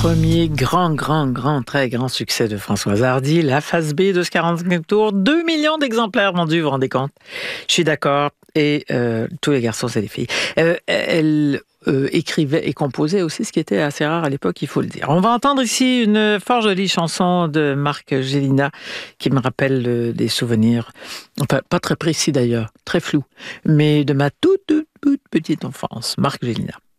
Premier très grand succès de Françoise Hardy, la phase B de ce 45 tours, 2 millions d'exemplaires vendus, vous vous rendez compte? Je suis d'accord, et tous les garçons, c'est des filles. Elle écrivait et composait aussi, ce qui était assez rare à l'époque, il faut le dire. On va entendre ici une fort jolie chanson de Marc Gélina qui me rappelle des souvenirs, enfin pas très précis d'ailleurs, très flou, mais de ma toute petite enfance. Marc Gélina.